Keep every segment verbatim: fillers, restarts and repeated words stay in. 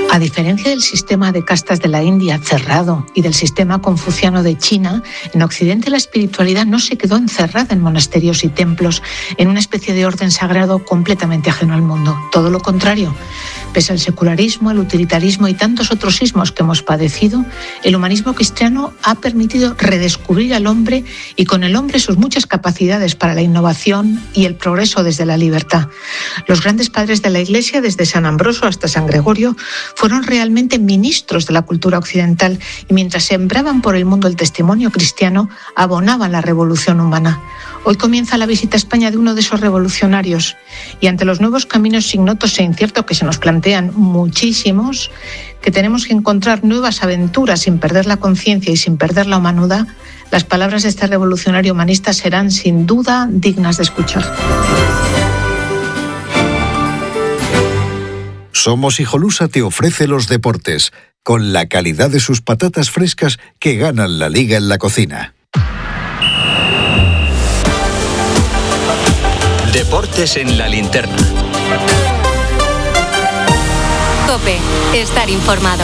A diferencia del sistema de castas de la India cerrado y del sistema confuciano de China, en Occidente la espiritualidad no se quedó encerrada en monasterios y templos, en una especie de orden sagrado completamente ajeno al mundo. Todo lo contrario. Pese al secularismo, el utilitarismo y tantos otros sismos que hemos padecido, el humanismo cristiano ha permitido redescubrir al hombre y con el hombre sus muchas capacidades para la innovación y el progreso desde la libertad. Los grandes padres de la Iglesia, desde San Ambroso hasta San Gregorio, fueron realmente ministros de la cultura occidental y mientras sembraban por el mundo el testimonio cristiano, abonaban la revolución humana. Hoy comienza la visita a España de uno de esos revolucionarios y ante los nuevos caminos ignotos e inciertos que se nos plantean muchísimos, que tenemos que encontrar nuevas aventuras sin perder la conciencia y sin perder la humanidad, las palabras de este revolucionario humanista serán sin duda dignas de escuchar. Somos Hijolusa te ofrece los deportes, con la calidad de sus patatas frescas que ganan la liga en la cocina. Deportes en la linterna. COPE, estar informado.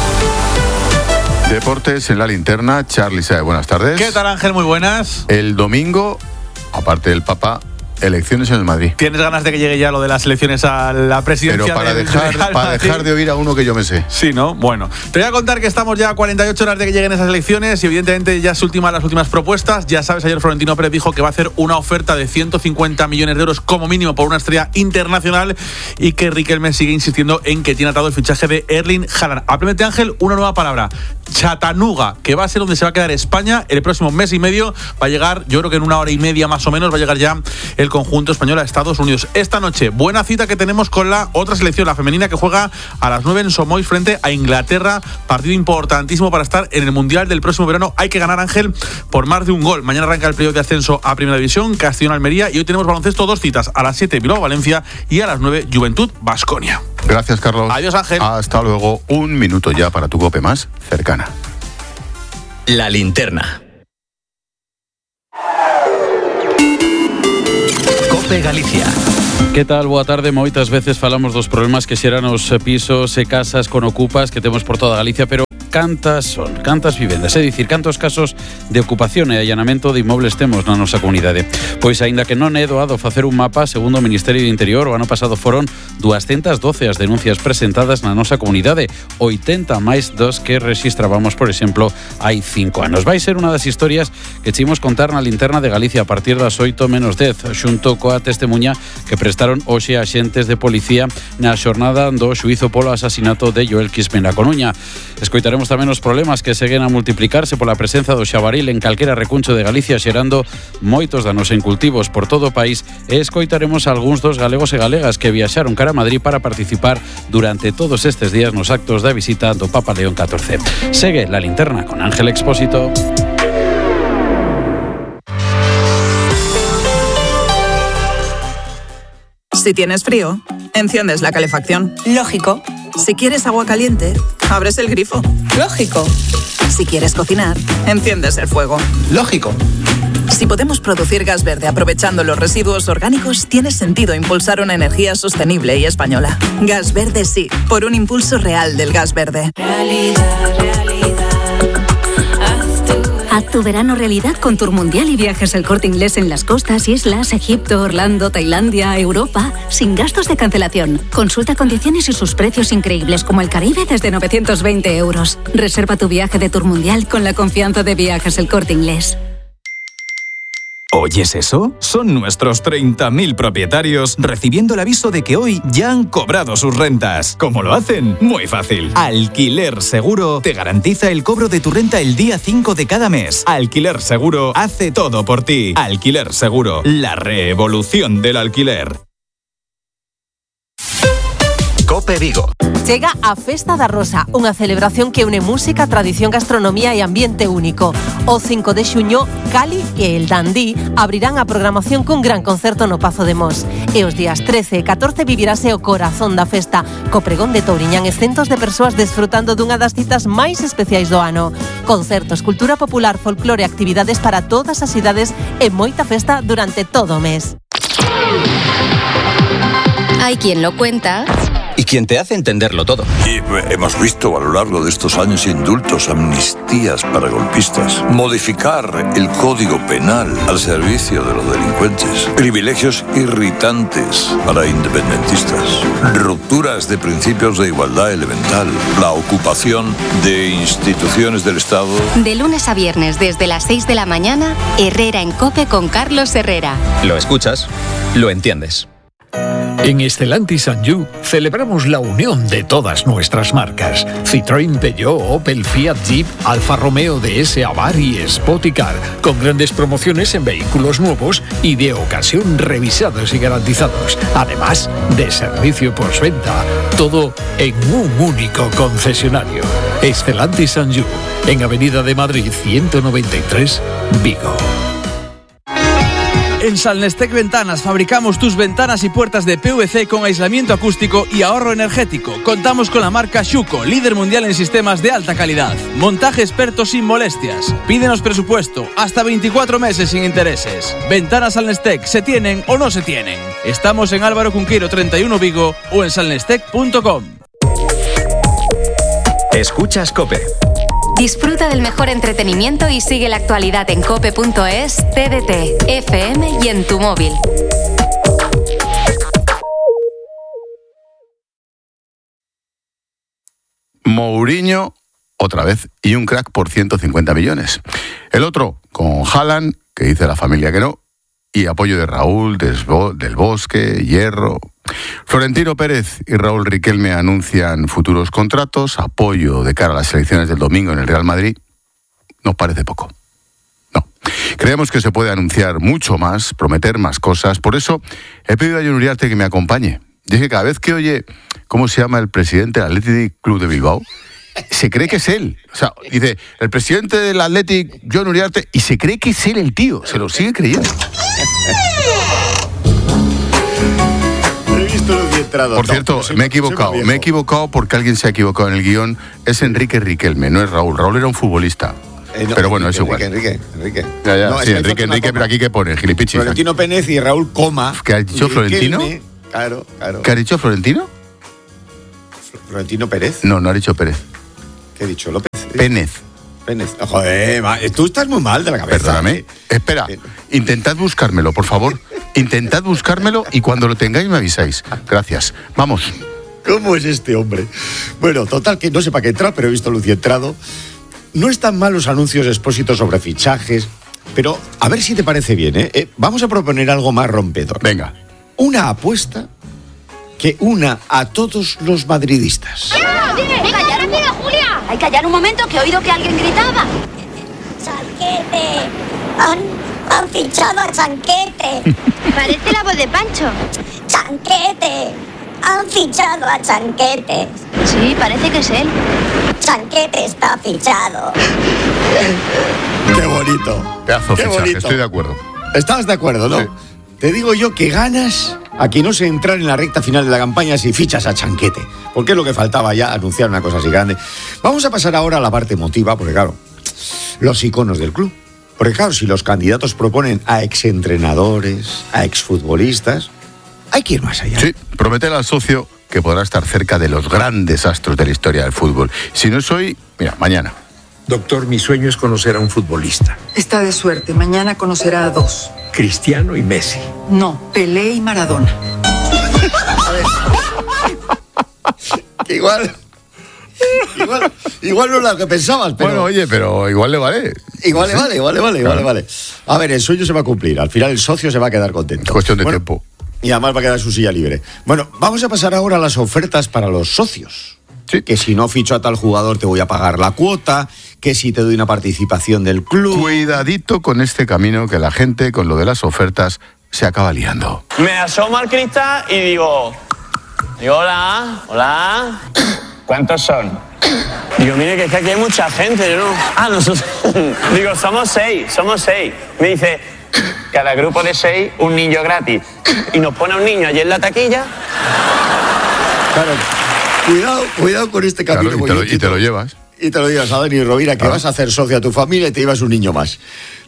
Deportes en la linterna. Charly Saez, buenas tardes. ¿Qué tal, Ángel? Muy buenas. El domingo, aparte del Papa, elecciones en el Madrid. ¿Tienes ganas de que llegue ya lo de las elecciones a la presidencia? Pero para, del dejar, Real para dejar de oír a uno que yo me sé. Sí, ¿no? Bueno, te voy a contar que estamos ya a cuarenta y ocho horas de que lleguen esas elecciones y evidentemente ya es última, las últimas propuestas. Ya sabes, ayer Florentino Pérez dijo que va a hacer una oferta de ciento cincuenta millones de euros como mínimo por una estrella internacional y que Riquelme sigue insistiendo en que tiene atado el fichaje de Erling Haaland. Aprende, Ángel, una nueva palabra. Chattanooga, que va a ser donde se va a quedar España el próximo mes y medio. Va a llegar, yo creo que en una hora y media más o menos, va a llegar ya el conjunto español a Estados Unidos. Esta noche, buena cita que tenemos con la otra selección, la femenina, que juega a las nueve en Somois frente a Inglaterra. Partido importantísimo para estar en el Mundial del próximo verano. Hay que ganar, Ángel, por más de un gol. Mañana arranca el playoff de ascenso a Primera División, Castellón-Almería, y hoy tenemos baloncesto, dos citas. A las siete, Bilbao-Valencia, y a las nueve, Juventud-Baskonia. Gracias, Carlos. Adiós, Ángel. Hasta luego. Un minuto ya para tu COPE más cercana. La linterna. COPE Galicia. Que tal? Boa tarde. Moitas veces falamos dos problemas que xeran os pisos e casas con ocupas que temos por toda Galicia, pero cantas son, cantas vivendas, é dicir, cantos casos de ocupación e allanamento de inmobles temos na nosa comunidade. Pois, aínda que non é doado facer un mapa, segundo o Ministerio do Interior, o ano pasado foron doscientas doce as denuncias presentadas na nosa comunidade, oitenta máis dos que rexistrábamos, por exemplo, hai cinco anos. Vai ser unha das historias que chimos contar na linterna de Galicia a partir das oito menos dez, xunto coa testemunha que prestaron hoxe axentes de policía na xornada do xuízo polo asasinato de Joel Quispe na Coruña. Escoitaremos tamén os problemas que seguen a multiplicarse pola presenza do xabaril en calquera recuncho de Galicia, xerando moitos danos en cultivos por todo o país, e escoitaremos algúns dos galegos e galegas que viaxaron cara a Madrid para participar durante todos estes días nos actos da visita do Papa León catorce. Segue la linterna con Ángel Expósito. Si tienes frío, enciendes la calefacción. Lógico. Si quieres agua caliente, abres el grifo. Lógico. Si quieres cocinar, enciendes el fuego. Lógico. Si podemos producir gas verde aprovechando los residuos orgánicos, tiene sentido impulsar una energía sostenible y española. Gas Verde sí, por un impulso real del gas verde. Realidad, realidad. Haz tu verano realidad con Tour Mundial y Viajes El Corte Inglés en las costas, islas, Egipto, Orlando, Tailandia, Europa, sin gastos de cancelación. Consulta condiciones y sus precios increíbles, como el Caribe desde novecientos veinte euros. Reserva tu viaje de Tour Mundial con la confianza de Viajes El Corte Inglés. ¿Oyes eso? Son nuestros treinta mil propietarios recibiendo el aviso de que hoy ya han cobrado sus rentas. ¿Cómo lo hacen? Muy fácil. Alquiler Seguro te garantiza el cobro de tu renta el día cinco de cada mes. Alquiler Seguro hace todo por ti. Alquiler Seguro, la revolución del alquiler. COPE Vigo. Chega a Festa da Rosa, unha celebración que une música, tradición, gastronomía e ambiente único. O cinco de xuño, Cali e el Dandí abrirán a programación cun gran concerto no Pazo de Mos. E os días trece e catorce vivirase o corazón da festa, co pregón de Touriñán e centos de persoas desfrutando dunha das citas máis especiais do ano. Concertos, cultura popular, folclore, actividades para todas as idades e moita festa durante todo o mes. Hay quien lo cuenta y quien te hace entenderlo todo. Y hemos visto a lo largo de estos años indultos, amnistías para golpistas, modificar el Código Penal al servicio de los delincuentes, privilegios irritantes para independentistas, rupturas de principios de igualdad elemental, la ocupación de instituciones del Estado. De lunes a viernes desde las seis de la mañana, Herrera en COPE con Carlos Herrera. Lo escuchas, lo entiendes. En Stellantis and You celebramos la unión de todas nuestras marcas. Citroën, Peugeot, Opel, Fiat, Jeep, Alfa Romeo, D S, Abarth y Spoticar, con grandes promociones en vehículos nuevos y de ocasión revisados y garantizados. Además de servicio postventa, todo en un único concesionario. Stellantis and You, en Avenida de Madrid ciento noventa y tres, Vigo. En Salnestec Ventanas fabricamos tus ventanas y puertas de P V C con aislamiento acústico y ahorro energético. Contamos con la marca Schuco, líder mundial en sistemas de alta calidad. Montaje experto sin molestias. Pídenos presupuesto, hasta veinticuatro meses sin intereses. Ventanas Salnestec, ¿se tienen o no se tienen? Estamos en Álvaro Cunqueiro treinta y uno Vigo o en salnestec punto com. Escuchas COPE. Disfruta del mejor entretenimiento y sigue la actualidad en cope punto es, T D T, F M y en tu móvil. Mourinho, otra vez, y un crack por ciento cincuenta millones. El otro, con Haaland, que dice la familia que no, y apoyo de Raúl, Desbo, del Bosque, Hierro. Florentino Pérez y Raúl Riquelme anuncian futuros contratos, apoyo de cara a las elecciones del domingo en el Real Madrid. Nos parece poco. No. Creemos que se puede anunciar mucho más, prometer más cosas. Por eso he pedido a Jon Uriarte que me acompañe. Y es que cada vez que oye cómo se llama el presidente del Athletic Club de Bilbao, se cree que es él. O sea, dice, el presidente del Athletic, Jon Uriarte, y se cree que es él el tío. Se lo sigue creyendo. Por cierto, me he equivocado, me he equivocado porque alguien se ha equivocado en el guión. Es Enrique Riquelme, no es Raúl. Raúl era un futbolista. Eh, no, pero bueno, Enrique, es igual. Enrique, Enrique, Enrique. Ya, ya, no, sí, Enrique, Enrique, pero aquí ¿qué pone? Gilipichis. Florentino Pérez y Raúl Coma. ¿Qué ha dicho Florentino? Claro, claro. ¿Qué ha dicho Florentino? ¿Florentino Pérez? No, no ha dicho Pérez. ¿Qué ha dicho López? Pénez. Pénez. Oh, joder, tú estás muy mal de la cabeza. Perdóname. ¿Eh? Espera, intentad buscármelo, por favor. Intentad buscármelo y cuando lo tengáis me avisáis. Gracias. Vamos. ¿Cómo es este hombre? Bueno, total, que no sé para qué entrar, pero he visto Lucy entrado. No están mal los anuncios expósitos sobre fichajes, pero a ver si te parece bien, ¿eh? eh vamos a proponer algo más rompedor. Venga. Una apuesta que una a todos los madridistas. ¡Ya! ¡Dime! ¡Callar, rápido, Julia! Hay que callar un momento, que he oído que alguien gritaba. ¡Chanquete! Han, han fichado a Chanquete. Parece la voz de Pancho. ¡Chanquete! Han fichado a Chanquete. Sí, parece que es él. Chanquete está fichado. ¡Qué bonito! Pedazo Qué fichaje, bonito. Estoy de acuerdo. ¿Estás de acuerdo, no? Sí. Te digo yo que ganas a que no se entrar en la recta final de la campaña si fichas a Chanquete. Porque es lo que faltaba ya, anunciar una cosa así grande. Vamos a pasar ahora a la parte emotiva, porque claro, los iconos del club. Porque claro, si los candidatos proponen a exentrenadores, a exfutbolistas, hay que ir más allá. Sí, prometer al socio que podrá estar cerca de los grandes astros de la historia del fútbol. Si no es hoy, mira, mañana. Doctor, mi sueño es conocer a un futbolista. Está de suerte, mañana conocerá a dos. Cristiano y Messi. No, Pelé y Maradona. A ver. Que igual... Igual, igual no es lo que pensabas, pero... Bueno, oye, pero igual le vale. Igual le vale, igual le vale, igual le vale. A ver, el sueño se va a cumplir. Al final el socio se va a quedar contento. Es cuestión de bueno, tiempo. Y además va a quedar su silla libre. Bueno, vamos a pasar ahora a las ofertas para los socios. Sí. Que si no ficho a tal jugador te voy a pagar la cuota, que si te doy una participación del club... Cuidadito con este camino que la gente con lo de las ofertas se acaba liando. Me asomo al cristal y digo... Digo, hola, hola... ¿Cuántos son? Digo, mire, que es que aquí hay mucha gente, yo no... Ah, nosotros... Digo, somos seis, somos seis. Me dice, cada grupo de seis, un niño gratis. Y nos pone un niño allí en la taquilla. Claro, cuidado, cuidado con este camino. Claro, y, te lo, y te lo llevas. Y te lo llevas a Dani Rovira, que claro. Vas a hacer socio a tu familia y te llevas un niño más.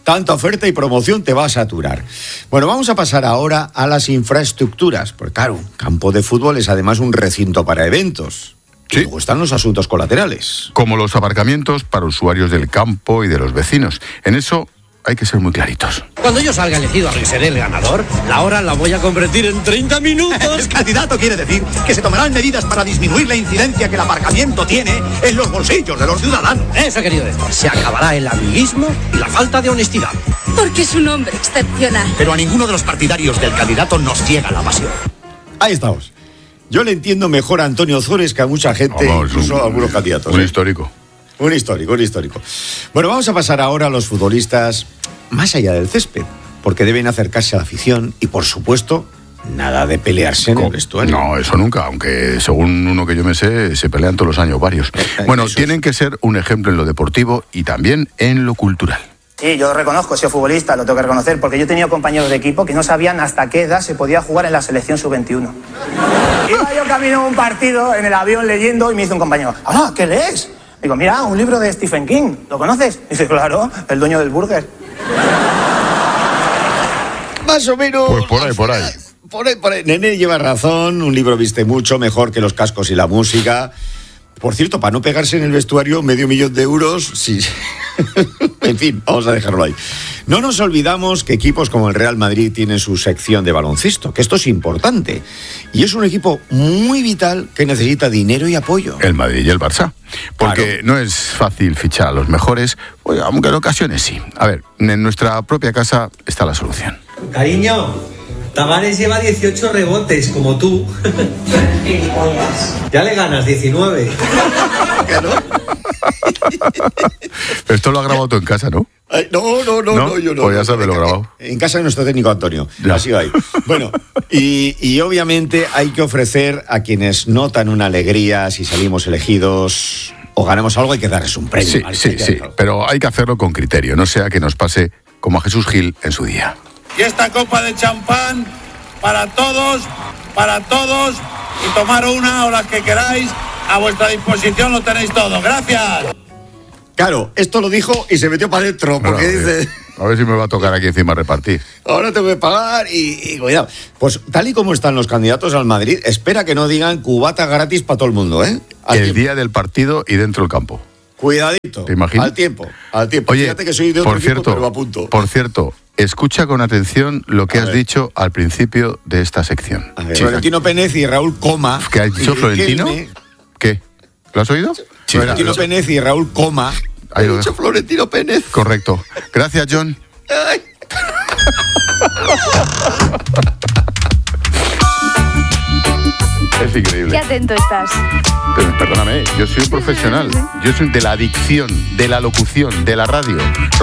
Tanta oferta y promoción te va a saturar. Bueno, vamos a pasar ahora a las infraestructuras. Porque claro, campo de fútbol es además un recinto para eventos. Sí. Y luego están los asuntos colaterales. Como los aparcamientos para usuarios del campo y de los vecinos. En eso hay que ser muy claritos. Cuando yo salga elegido y seré el ganador, la hora la voy a convertir en treinta minutos. El candidato quiere decir que se tomarán medidas para disminuir la incidencia que el aparcamiento tiene en los bolsillos de los ciudadanos. Eso he querido decir. Se acabará el amiguismo y la falta de honestidad. Porque es un hombre excepcional. Pero a ninguno de los partidarios del candidato nos llega la pasión. Ahí estamos. Yo le entiendo mejor a Antonio Ozores que a mucha gente, vamos, incluso un, a algunos candidatos. Un ¿eh? histórico. Un histórico, un histórico. Bueno, vamos a pasar ahora a los futbolistas más allá del césped, porque deben acercarse a la afición y, por supuesto, nada de pelearse en el vestuario. No, eso nunca, aunque según uno que yo me sé, se pelean todos los años varios. Bueno, tienen que ser un ejemplo en lo deportivo y también en lo cultural. Sí, yo reconozco, he sido futbolista, lo tengo que reconocer, porque yo he tenido compañeros de equipo que no sabían hasta qué edad se podía jugar en la selección sub veintiuno. Iba yo camino a un partido en el avión leyendo y me dice un compañero, ¡ah, qué lees! Digo, mira, un libro de Stephen King, ¿lo conoces? Dice, claro, El dueño del burger. Más o menos. Pues por ahí, por ahí. Por ahí, por ahí. Nene lleva razón, un libro viste mucho, mejor que los cascos y la música. Por cierto, para no pegarse en el vestuario, medio millón de euros, sí. En fin, vamos a dejarlo ahí. No nos olvidamos que equipos como el Real Madrid tienen su sección de baloncesto, que esto es importante. Y es un equipo muy vital que necesita dinero y apoyo. El Madrid y el Barça. Porque claro, no es fácil fichar a los mejores, aunque en ocasiones sí. A ver, en nuestra propia casa está la solución. Cariño, Tavares lleva dieciocho rebotes, como tú. Ya le ganas diecinueve. ¿Claro? Pero esto lo ha grabado tú en casa, ¿no? Ay, no, no, no, no, no, yo no. Pues ya sabes, lo he grabado. En casa de nuestro técnico Antonio. Ya. Así va ahí. Bueno, y, y obviamente hay que ofrecer a quienes notan una alegría si salimos elegidos o ganamos algo, hay que darles un premio. Sí, sí, sí, pero hay que hacerlo con criterio, no sea que nos pase como a Jesús Gil en su día. Y esta copa de champán para todos, para todos, y tomar una o las que queráis, a vuestra disposición lo tenéis todo. Gracias. Claro, esto lo dijo y se metió para adentro, porque bueno, dice... A ver si me va a tocar aquí encima repartir. Ahora tengo que pagar y, y cuidado. Pues tal y como están los candidatos al Madrid, espera que no digan cubata gratis para todo el mundo, ¿eh? Al el tiempo. Día del partido y dentro del campo. Cuidadito. ¿Te imaginas? Al tiempo, al tiempo. Oye, fíjate que soy de otro por cierto, equipo, pero a punto. Por cierto, escucha con atención lo que a has ver. dicho al principio de esta sección. A ver, sí, Florentino Pérez y Raúl Coma. ¿Qué has dicho, Florentino? Me... ¿Qué? ¿Lo has oído? Sí, Florentino sí, Pérez y Raúl Coma. Ahí lo he dicho Florentino Pérez. Correcto. Gracias, John. Ay. Es increíble. Qué atento estás. Pero, perdóname, yo soy un profesional. Yo soy de la adicción, de la locución, de la radio.